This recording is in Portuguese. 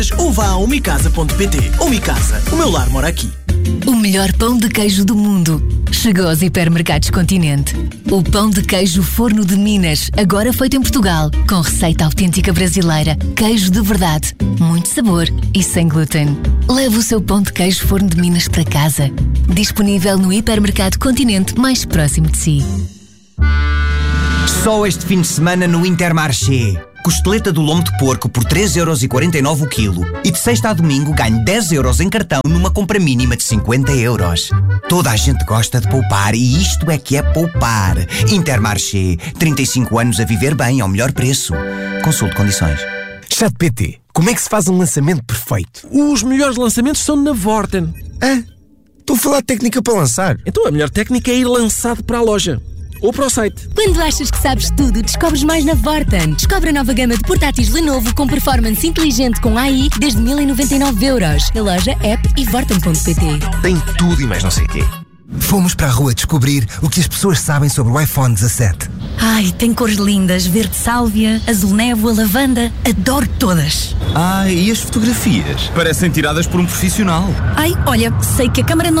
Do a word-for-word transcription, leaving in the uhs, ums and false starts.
ou vá a umicasa ponto pt. Umicasa, o meu lar mora aqui. O melhor pão de queijo do mundo chegou aos hipermercados Continente. O pão de queijo Forno de Minas, agora feito em Portugal, com receita autêntica brasileira, queijo de verdade, muito sabor e sem glúten. Leve o seu pão de queijo Forno de Minas para casa. Disponível no hipermercado Continente mais próximo de si. Só este fim de semana no Intermarché. Costeleta do lombo de porco por três euros e quarenta e nove o quilo. E de sexta a domingo ganho dez euros em cartão numa compra mínima de cinquenta euros. Toda a gente gosta de poupar e isto é que é poupar. Intermarché. trinta e cinco anos a viver bem ao melhor preço. Consulte condições. ChatGPT, como é que se faz um lançamento perfeito? Os melhores lançamentos são na Vorten. Ah, estou a falar de técnica para lançar. Então a melhor técnica é ir lançado para a loja. Ou para o site. Quando achas que sabes tudo, descobres mais na Vorten. Descobre a nova gama de portáteis Lenovo com performance inteligente com A I desde mil e noventa e nove euros. Na loja, app e vorten ponto pt. Tem tudo e mais não sei o quê. Fomos para a rua descobrir o que as pessoas sabem sobre o iPhone dezassete. Ai, tem cores lindas, verde sálvia, azul névoa, lavanda. Adoro todas. Ai, e as fotografias? Parecem tiradas por um profissional. Ai, olha, sei que a câmara não